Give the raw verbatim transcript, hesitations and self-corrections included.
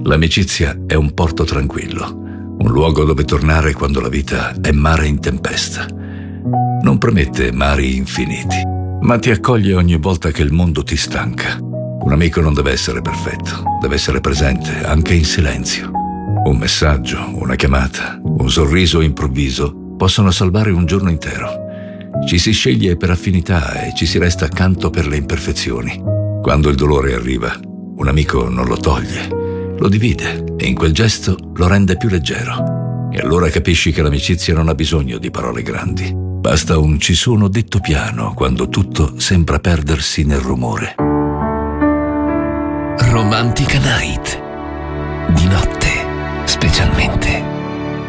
L'amicizia è un porto tranquillo, un luogo dove tornare quando la vita è mare in tempesta. Non promette mari infiniti, ma ti accoglie ogni volta che il mondo ti stanca. Un amico non deve essere perfetto, deve essere presente, anche in silenzio. Un messaggio, una chiamata, un sorriso improvviso possono salvare un giorno intero. Ci si sceglie per affinità e ci si resta accanto per le imperfezioni. Quando il dolore arriva, un amico non lo toglie, lo divide e in quel gesto lo rende più leggero. E allora capisci che l'amicizia non ha bisogno di parole grandi. Basta un ci sono detto piano quando tutto sembra perdersi nel rumore. Romantica Night. Di notte, specialmente.